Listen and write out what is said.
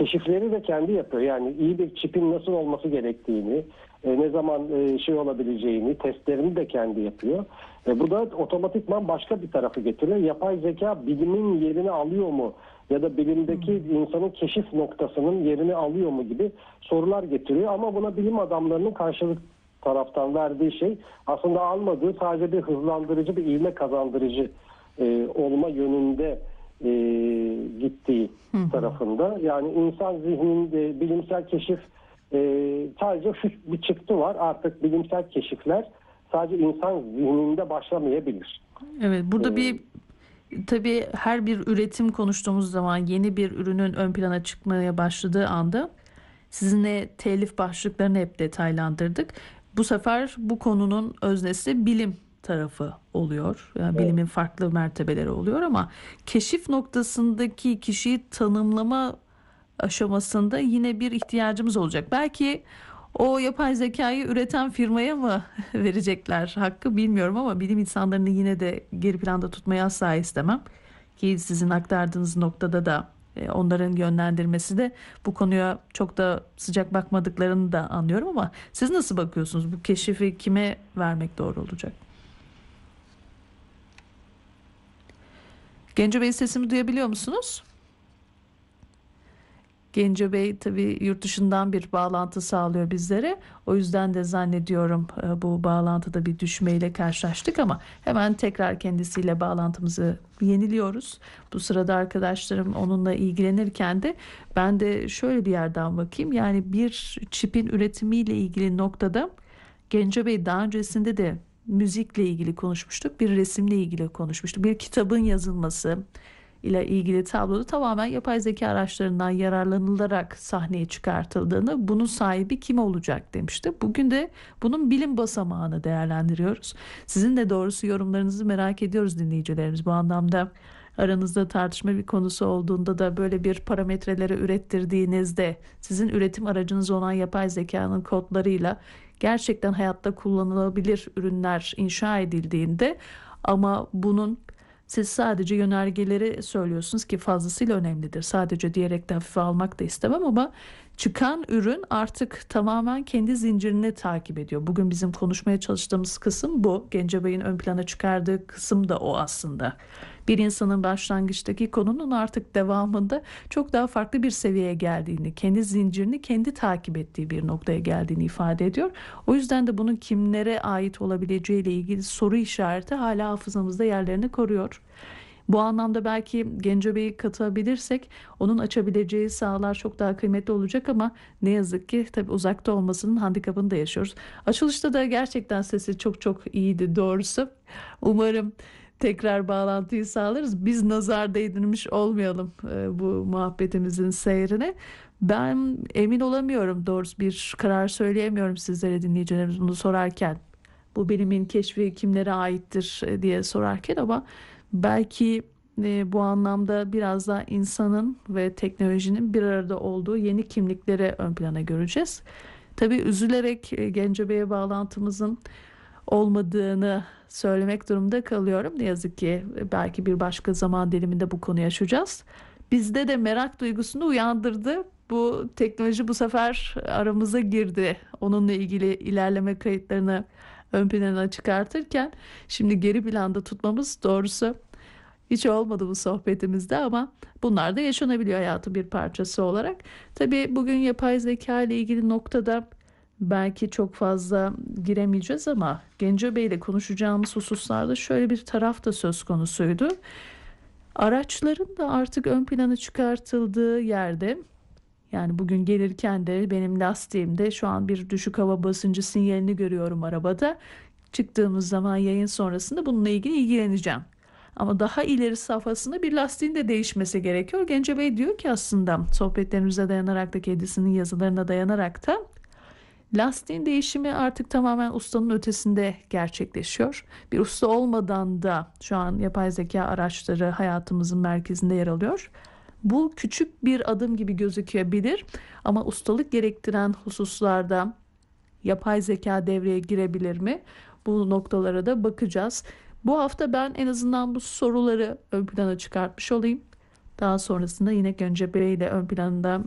keşifleri de kendi yapıyor. Yani iyi bir çipin nasıl olması gerektiğini, ne zaman şey olabileceğini, testlerini de kendi yapıyor. Bu da otomatikman başka bir tarafı getiriyor. Yapay zeka bilimin yerini alıyor mu? Ya da bilimdeki insanın keşif noktasının yerini alıyor mu gibi sorular getiriyor. Ama buna bilim adamlarının karşılık taraftan verdiği şey aslında almadığı sadece bir hızlandırıcı, bir ivme kazandırıcı olma yönünde gittiği tarafında. Yani insan zihninde bilimsel keşif sadece şu bir çıktı var. Artık bilimsel keşifler sadece insan zihninde başlamayabilir. Evet, burada tabii her bir üretim konuştuğumuz zaman yeni bir ürünün ön plana çıkmaya başladığı anda sizinle telif başlıklarını hep detaylandırdık. Bu sefer bu konunun öznesi bilim tarafı oluyor. Yani bilimin farklı mertebeleri oluyor ama keşif noktasındaki kişiyi tanımlama aşamasında yine bir ihtiyacımız olacak. Belki o yapay zekayı üreten firmaya mı verecekler hakkı bilmiyorum ama bilim insanlarını yine de geri planda tutmayı asla istemem. Ki sizin aktardığınız noktada da onların yönlendirmesi de bu konuya çok da sıcak bakmadıklarını da anlıyorum ama siz nasıl bakıyorsunuz? Bu keşifi kime vermek doğru olacak? Genco Bey, sesimi duyabiliyor musunuz? Genco Bey tabii yurt dışından bir bağlantı sağlıyor bizlere. O yüzden de zannediyorum bu bağlantıda bir düşmeyle karşılaştık ama hemen tekrar kendisiyle bağlantımızı yeniliyoruz. Bu sırada arkadaşlarım onunla ilgilenirken de ben de şöyle bir yerden bakayım. Yani bir çipin üretimiyle ilgili noktada Genco Bey daha öncesinde de müzikle ilgili konuşmuştuk. Bir resimle ilgili konuşmuştuk. Bir kitabın yazılması ile ilgili tabloda tamamen yapay zeka araçlarından yararlanılarak sahneye çıkartıldığını, bunun sahibi kim olacak demişti. Bugün de bunun bilim basamağını değerlendiriyoruz. Sizin de doğrusu yorumlarınızı merak ediyoruz dinleyicilerimiz. Bu anlamda aranızda tartışma bir konusu olduğunda da böyle bir parametreleri ürettirdiğinizde sizin üretim aracınız olan yapay zekanın kodlarıyla gerçekten hayatta kullanılabilir ürünler inşa edildiğinde ama bunun siz sadece yönergeleri söylüyorsunuz ki fazlasıyla önemlidir. Sadece diyerek de hafife almak da istemem ama çıkan ürün artık tamamen kendi zincirini takip ediyor. Bugün bizim konuşmaya çalıştığımız kısım bu. Genco Bey'in ön plana çıkardığı kısım da o aslında. Bir insanın başlangıçtaki konunun artık devamında çok daha farklı bir seviyeye geldiğini, kendi zincirini kendi takip ettiği bir noktaya geldiğini ifade ediyor. O yüzden de bunun kimlere ait olabileceğiyle ilgili soru işareti hala hafızamızda yerlerini koruyor. Bu anlamda belki Genco Bey'i katabilirsek onun açabileceği sahalar çok daha kıymetli olacak ama ne yazık ki tabii uzakta olmasının handikapını da yaşıyoruz. Açılışta da gerçekten sesi çok çok iyiydi doğrusu. Umarım tekrar bağlantıyı sağlarız. Biz nazar değdirmiş olmayalım bu muhabbetimizin seyrine. Ben emin olamıyorum, doğrusu bir karar söyleyemiyorum sizlere dinleyicilerimiz bunu sorarken. Bu bilimin keşfi kimlere aittir diye sorarken ama belki bu anlamda biraz da insanın ve teknolojinin bir arada olduğu yeni kimlikleri ön plana göreceğiz. Tabii üzülerek Genco Bey'e bağlantımızın olmadığını söylemek durumunda kalıyorum. Ne yazık ki belki bir başka zaman diliminde bu konuyu açacağız. Bizde de merak duygusunu uyandırdı. Bu teknoloji bu sefer aramıza girdi. Onunla ilgili ilerleme kayıtlarını ön plana çıkartırken şimdi geri planda tutmamız doğrusu hiç olmadı bu sohbetimizde ama bunlar da yaşanabiliyor hayatın bir parçası olarak. Tabii bugün yapay zeka ile ilgili noktada belki çok fazla giremeyeceğiz ama Genco Bey ile konuşacağımız hususlarda şöyle bir taraf da söz konusuydu. Araçların da artık ön plana çıkartıldığı yerde, yani bugün gelirken de benim lastiğimde şu an bir düşük hava basıncı sinyalini görüyorum arabada. Çıktığımız zaman yayın sonrasında bununla ilgili ilgileneceğim. Ama daha ileri safhasında bir lastiğin de değişmesi gerekiyor. Genco Bey diyor ki aslında sohbetlerimize dayanarak da kendisinin yazılarına dayanarak da lastiğin değişimi artık tamamen ustanın ötesinde gerçekleşiyor. Bir usta olmadan da şu an yapay zeka araçları hayatımızın merkezinde yer alıyor. Bu küçük bir adım gibi gözükebilir ama ustalık gerektiren hususlarda yapay zeka devreye girebilir mi? Bu noktalara da bakacağız. Bu hafta ben en azından bu soruları ön plana çıkartmış olayım. Daha sonrasında yine Genco Bey ile ön planda